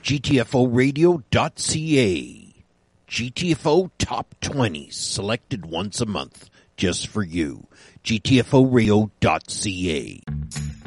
GTFOradio.ca. GTFO Top 20s, selected once a month, just for you. GTFOradio.ca.